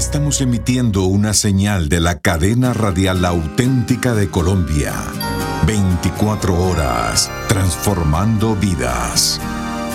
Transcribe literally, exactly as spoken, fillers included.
Estamos emitiendo una señal de la cadena radial auténtica de Colombia. veinticuatro horas, transformando vidas.